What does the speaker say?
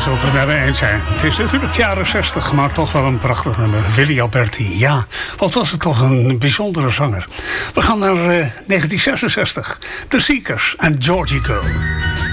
zult het met me eens zijn. Het is natuurlijk jaren 60, maar toch wel een prachtig nummer. Willy Alberti, ja. Wat was het toch een bijzondere zanger. We gaan naar 1966. The Seekers en Georgie Girl.